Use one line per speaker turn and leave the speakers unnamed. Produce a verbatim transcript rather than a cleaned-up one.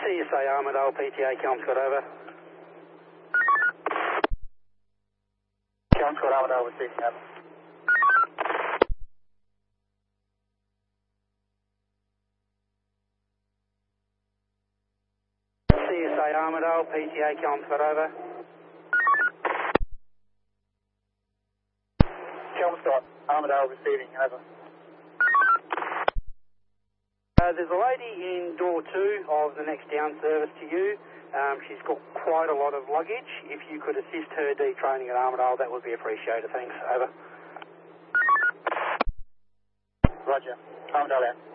C S A Armidale, P T A, Kelmscott, over.
Kelmscott, Armidale, receiving, over.
C S A Armidale, P T A, Kelmscott, over.
Kelmscott, Armidale, receiving, over.
Uh, there's a lady in door two of the next down service to you. Um, she's got quite a lot of luggage. If you could assist her detraining at Armidale, that would be appreciated. Thanks. Over.
Roger. Armidale out.